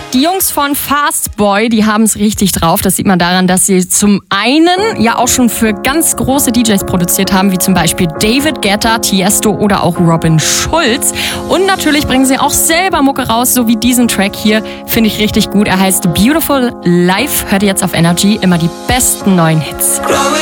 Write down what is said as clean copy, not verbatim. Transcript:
Die Jungs von Fast Boy, die haben es richtig drauf. Das sieht man daran, dass sie zum einen ja auch schon für ganz große DJs produziert haben, wie zum Beispiel David Guetta, Tiesto oder auch Robin Schulz. Und natürlich bringen sie auch selber Mucke raus, so wie diesen Track hier. Finde ich richtig gut. Er heißt Beautiful Life. Hört ihr jetzt auf Energy immer die besten neuen Hits.